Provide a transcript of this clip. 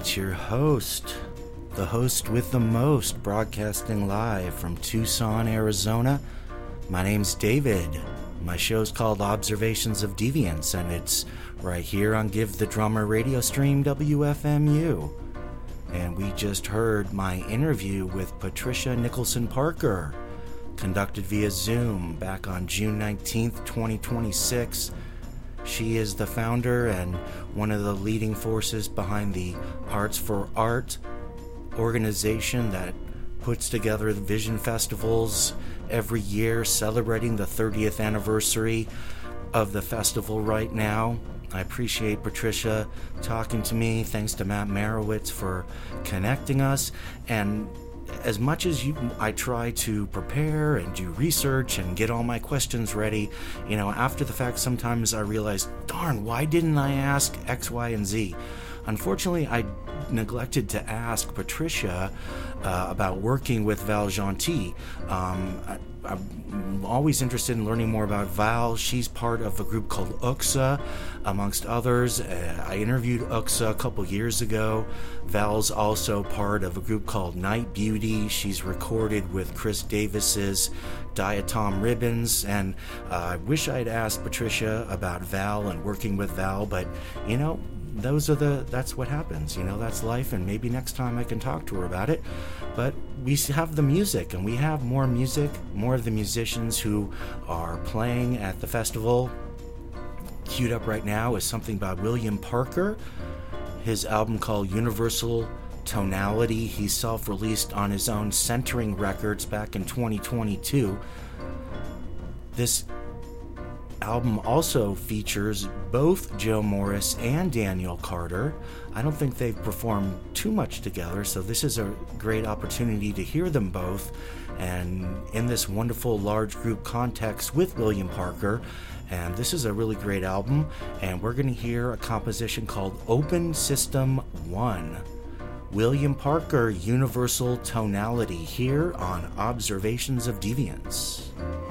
It's your host, the host with the most, broadcasting live from Tucson, Arizona. My name's David. My show's called Observations of Deviance, and it's right here on Give the Drummer radio stream WFMU. And we just heard my interview with Patricia Nicholson Parker, conducted via Zoom back on June 19th, 2026. She is the founder and one of the leading forces behind the Arts for Art organization that puts together the Vision Festivals every year, celebrating the 30th anniversary of the festival right now. I appreciate Patricia talking to me. Thanks to Matt Marowitz for connecting us. And as much as I try to prepare and do research and get all my questions ready, after the fact, sometimes I realize, darn, why didn't I ask X, Y, and Z? Unfortunately, I neglected to ask Patricia about working with Val Gentil. I'm always interested in learning more about Val. She's part of a group called UXA, amongst others. I interviewed UXA a couple years ago. Val's also part of a group called Night Beauty. She's recorded with Chris Davis's Diatom Ribbons, and I wish I'd asked Patricia about Val and working with Val, but that's what happens, that's life, and maybe next time I can talk to her about it. But we have the music, and we have more music, more of the musicians who are playing at the festival. Queued up right now is something by William Parker, his album called Universal Tonality. He self-released on his own Centering Records back in 2022. This album also features both Joe Morris and Daniel Carter. I don't think they've performed too much together, so this is a great opportunity to hear them both, and in this wonderful large group context with William Parker. And this is a really great album, and we're going to hear a composition called Open System 1. William Parker, Universal Tonality, here on Observations of Deviance.